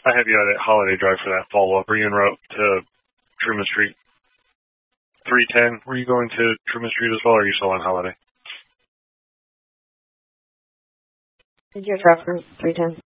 I have you at Holiday Drive for that follow-up. Were you en route to Truman Street? 310. Were you going to Truman Street as well, or are you still on Holiday? Did you reference 310?